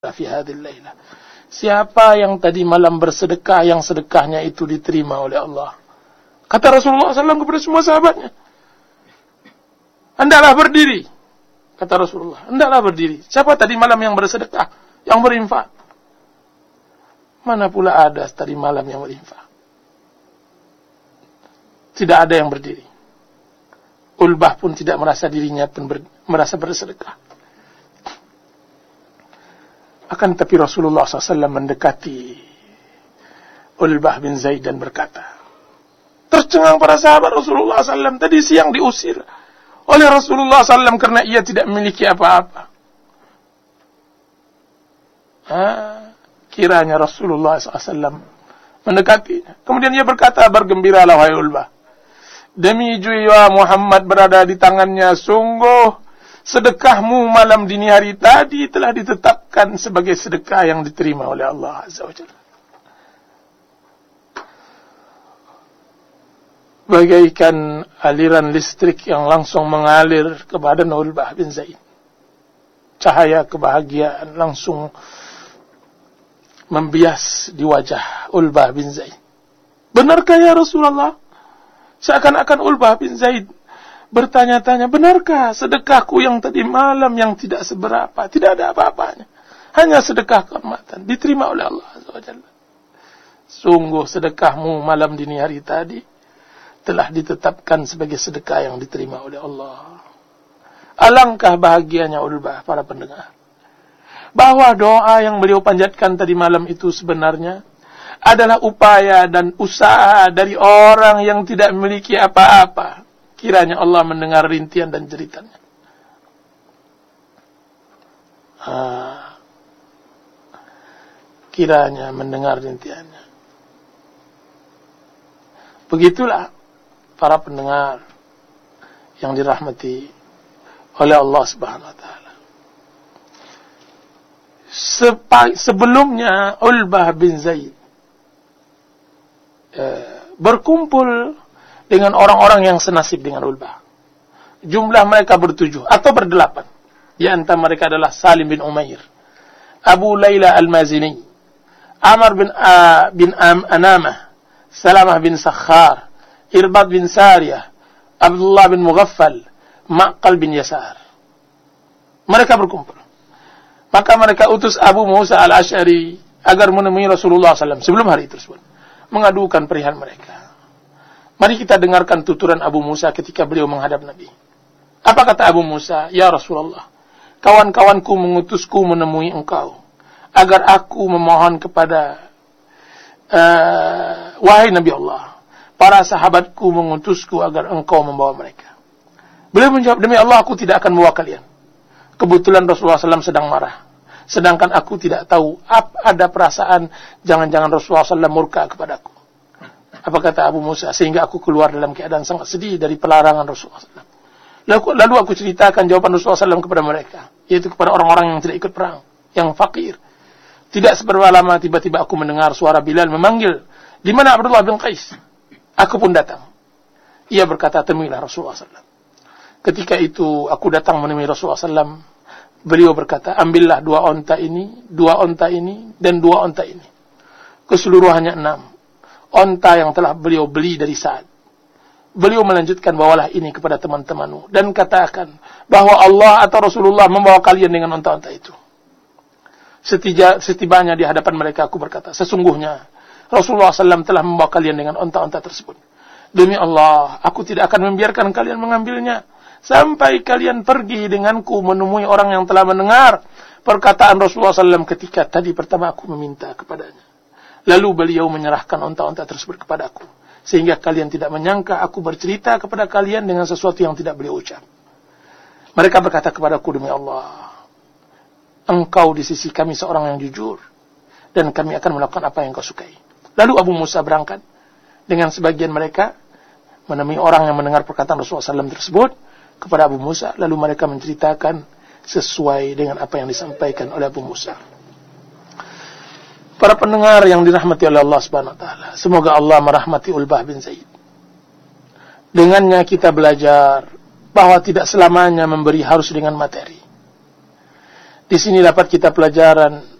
fi hadhil lailah. Siapa yang tadi malam bersedekah, yang sedekahnya itu diterima oleh Allah. Kata Rasulullah SAW kepada semua sahabatnya, hendaklah berdiri. Kata Rasulullah, hendaklah berdiri. Siapa tadi malam yang bersedekah, yang berinfak? Mana pula ada tadi malam yang berinfak? Tidak ada yang berdiri. Ulbah pun tidak merasa dirinya pun merasa bersedekah. Akan tetapi Rasulullah SAW mendekati Ulbah bin Zaid dan berkata, tercengang para sahabat Rasulullah SAW tadi siang diusir oleh Rasulullah SAW karena ia tidak memiliki apa-apa. Kiranya Rasulullah SAW mendekati. Kemudian ia berkata, bergembiralah wahai Ulbah. Demi jiwa Muhammad berada di tangannya, sungguh sedekahmu malam dini hari tadi telah ditetapkan sebagai sedekah yang diterima oleh Allah Azza wa Jalla. Bagaikan aliran listrik yang langsung mengalir kepada Ulbah bin Zaid. Cahaya kebahagiaan langsung membias di wajah Ulbah bin Zaid. Benarkah ya Rasulullah? Seakan-akan Ulbah bin Zaid bertanya-tanya, benarkah sedekahku yang tadi malam yang tidak seberapa, tidak ada apa-apanya, hanya sedekah kehormatan, diterima oleh Allah Azza wa Jalla. Sungguh sedekahmu malam dini hari tadi telah ditetapkan sebagai sedekah yang diterima oleh Allah. Alangkah bahagianya Ulbah, para pendengar, bahwa doa yang beliau panjatkan tadi malam itu sebenarnya adalah upaya dan usaha dari orang yang tidak memiliki apa-apa. Kiranya Allah mendengar rintian dan jeritannya. Kiranya mendengar rintiannya. Begitulah para pendengar yang dirahmati oleh Allah Subhanahu wa taala. Sebelumnya Ulbah bin Zaid berkumpul dengan orang-orang yang senasib dengan Ulbah. Jumlah mereka bertujuh atau berdelapan. Di antara mereka adalah Salim bin Umair, Abu Layla al-Mazini, Amr bin Anamah, Salamah bin Sakhar, Irbad bin Sariyah, Abdullah bin Mughaffal, Ma'qal bin Yasar. Mereka berkumpul. Maka mereka utus Abu Musa al-Ash'ari agar menemui Rasulullah SAW sebelum hari tersebut, mengadukan perihal mereka. Mari kita dengarkan tuturan Abu Musa ketika beliau menghadap Nabi. Apa kata Abu Musa? Ya Rasulullah, kawan-kawanku mengutusku menemui engkau agar aku memohon kepada wahai Nabi Allah, para sahabatku mengutusku agar engkau membawa mereka. Beliau menjawab, demi Allah aku tidak akan membawa kalian. Kebetulan Rasulullah SAW sedang marah. Sedangkan aku tidak tahu ada perasaan jangan-jangan Rasulullah SAW murka kepadaku. Apa kata Abu Musa? Sehingga aku keluar dalam keadaan sangat sedih dari pelarangan Rasulullah SAW. Lalu aku ceritakan jawaban Rasulullah SAW kepada mereka, yaitu kepada orang-orang yang tidak ikut perang, yang fakir. Tidak seberapa lama tiba-tiba aku mendengar suara Bilal memanggil, di mana Abdullah bin Qais? Aku pun datang. Ia berkata, temuilah Rasulullah SAW. Ketika itu aku datang menemui Rasulullah SAW. Beliau berkata, ambillah dua onta ini, dan dua onta ini. Keseluruhannya 6 onta yang telah beliau beli dari Sa'ad. Beliau melanjutkan, bawalah ini kepada teman-temanmu dan katakan bahwa Allah atau Rasulullah membawa kalian dengan onta-onta itu. Setibanya di hadapan mereka aku berkata, sesungguhnya Rasulullah SAW telah membawa kalian dengan onta-onta tersebut. Demi Allah, aku tidak akan membiarkan kalian mengambilnya sampai kalian pergi denganku menemui orang yang telah mendengar perkataan Rasulullah SAW ketika tadi pertama aku meminta kepadanya. Lalu beliau menyerahkan onta-onta tersebut kepadaku, sehingga kalian tidak menyangka aku bercerita kepada kalian dengan sesuatu yang tidak beliau ucap. Mereka berkata kepadaku, demi Allah, engkau di sisi kami seorang yang jujur, dan kami akan melakukan apa yang kau sukai. Lalu Abu Musa berangkat dengan sebagian mereka menemui orang yang mendengar perkataan Rasulullah SAW tersebut kepada Abu Musa. Lalu mereka menceritakan sesuai dengan apa yang disampaikan oleh Abu Musa. Para pendengar yang dirahmati oleh Allah Subhanahu wa taala, semoga Allah merahmati Ulbah bin Zaid. Dengannya kita belajar bahwa tidak selamanya memberi harus dengan materi. Di sini dapat kita pelajaran